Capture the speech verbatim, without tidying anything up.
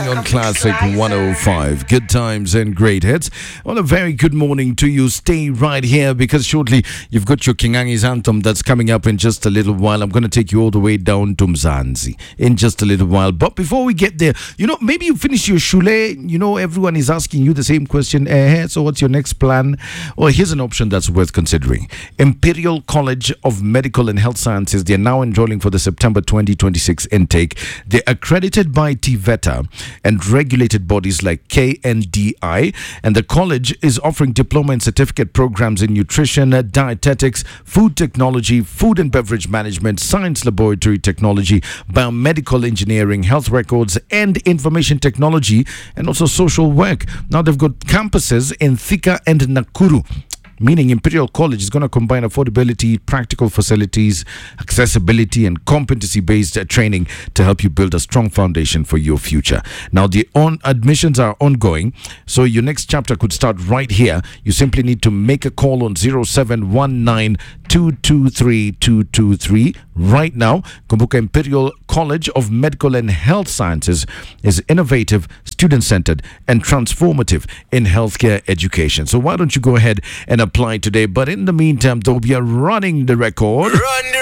On Classic one oh five, good times and great hits. Well, a very good morning to you. Stay right here because shortly you've got your Kingangi's anthem that's coming up in just a little while. I'm going to take you all the way down to Mzansi in just a little while. But before we get there, you know, maybe you finish your shule. You know, everyone is asking you the same question. Eh, so what's your next plan? Well, here's an option that's worth considering. Imperial College of Medical and Health Sciences, they're now enrolling for the September twenty twenty-six intake. They're accredited by TVETA and regulated bodies like K N D I, and the college is offering diploma and certificate programs in nutrition, dietetics, food technology, food and beverage management, science laboratory technology, biomedical engineering, health records and information technology, and also social work. Now they've got campuses in Thika and Nakuru, meaning Imperial College is going to combine affordability, practical facilities, accessibility, and competency-based uh, training to help you build a strong foundation for your future. Now, the on admissions are ongoing, so your next chapter could start right here. You simply need to make a call on zero seven one nine, two two three, two two three right now. Kumbuka, Imperial College of Medical and Health Sciences is innovative, student-centered, and transformative in healthcare education. So why don't you go ahead and apply today? But in the meantime, though, we are running the record. Run the